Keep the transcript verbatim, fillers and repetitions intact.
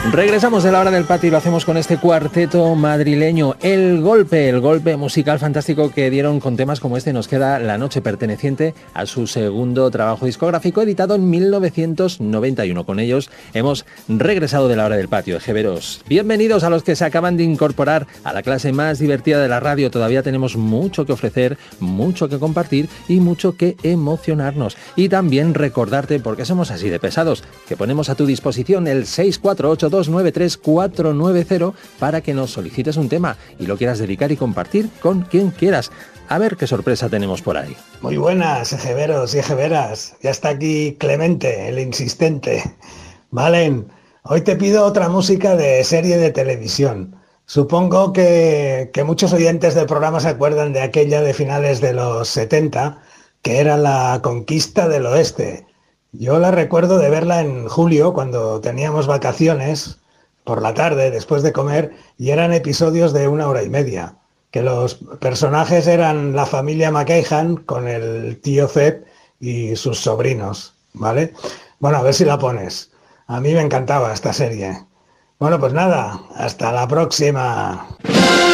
Regresamos de la hora del patio y lo hacemos con este cuarteto madrileño, El Golpe, el golpe musical fantástico que dieron con temas como este. Nos queda La Noche, perteneciente a su segundo trabajo discográfico, editado en mil novecientos noventa y uno. Con ellos hemos regresado de la hora del patio. Ejeveros, bienvenidos a los que se acaban de incorporar a la clase más divertida de la radio. Todavía tenemos mucho que ofrecer, mucho que compartir y mucho que emocionarnos. Y también recordarte, porque somos así de pesados, que ponemos a tu disposición el seis cuatro ocho dos nueve tres cuatro nueve cero para que nos solicites un tema y lo quieras dedicar y compartir con quien quieras. A ver qué sorpresa tenemos por ahí. Muy buenas, ejeveros y ejeveras. Ya está aquí Clemente, el insistente. Valen, hoy te pido otra música de serie de televisión. Supongo que, que muchos oyentes del programa se acuerdan de aquella de finales de los setenta, que era La Conquista del Oeste. Yo la recuerdo de verla en julio, cuando teníamos vacaciones, por la tarde, después de comer, y eran episodios de una hora y media, que los personajes eran la familia McKayhan con el tío Zeb y sus sobrinos, ¿vale? Bueno, a ver si la pones. A mí me encantaba esta serie. Bueno, pues nada, hasta la próxima.